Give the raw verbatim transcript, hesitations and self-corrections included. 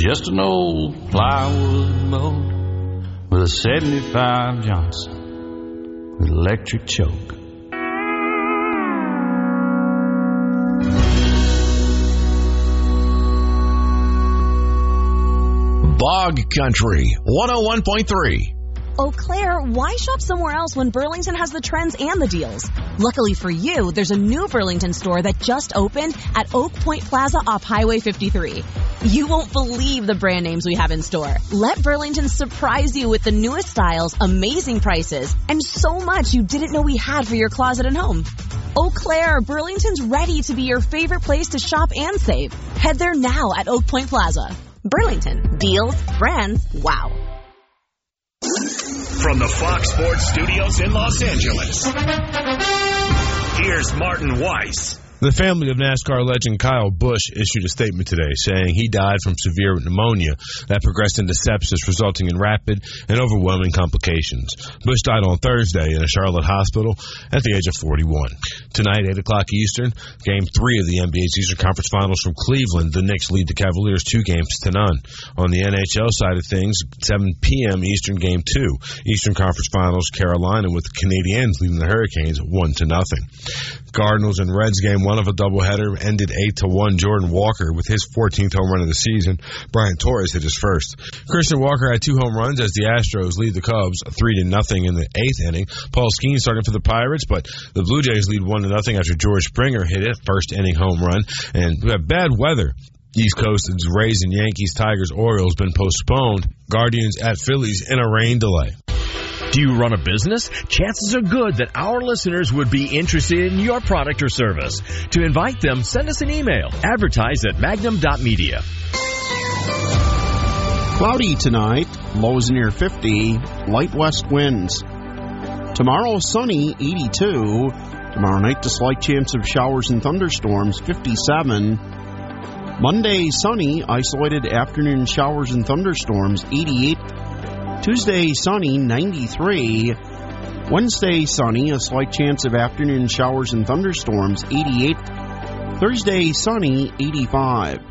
just an old plywood mold with a seventy-five Johnson with electric choke. Bog Country one oh one point three. Eau Claire, why shop somewhere else when Burlington has the trends and the deals? Luckily for you, there's a new Burlington store that just opened at Oak Point Plaza off Highway fifty-three. You won't believe the brand names we have in store. Let Burlington surprise you with the newest styles, amazing prices, and so much you didn't know we had for your closet and home. Eau Claire, Burlington's ready to be your favorite place to shop and save. Head there now at Oak Point Plaza. Burlington. Deals, brands, wow. From the Fox Sports Studios in Los Angeles, here's Martin Weiss. The family of NASCAR legend Kyle Busch issued a statement today saying he died from severe pneumonia that progressed into sepsis, resulting in rapid and overwhelming complications. Busch died on Thursday in a Charlotte hospital at the age of forty-one. Tonight, eight o'clock Eastern, Game three of the N B A's Eastern Conference Finals from Cleveland. The Knicks lead the Cavaliers two games to none. On the N H L side of things, seven p.m. Eastern Game two. Eastern Conference Finals, Carolina with the Canadiens leading the Hurricanes one to nothing. Cardinals and Reds game one of a doubleheader ended eight to one. Jordan Walker with his fourteenth home run of the season. Brian Torres hit his first. Christian Walker had two home runs as the Astros lead the Cubs three to nothing in the eighth inning. Paul Skeens starting for the Pirates, but the Blue Jays lead one to nothing after George Springer hit his first inning home run. And we have bad weather. East Coast, Rays and Yankees, Tigers, Orioles been postponed. Guardians at Phillies in a rain delay. Do you run a business? Chances are good that our listeners would be interested in your product or service. To invite them, send us an email. Advertise at magnum dot media. Cloudy tonight, lows near fifty, light west winds. Tomorrow, sunny, eighty-two. Tomorrow night, a slight chance of showers and thunderstorms, fifty-seven. Monday, sunny, isolated afternoon showers and thunderstorms, eighty-eight. Tuesday, sunny, ninety-three. Wednesday, sunny, a slight chance of afternoon showers and thunderstorms, eighty-eight. Thursday, sunny, eighty-five.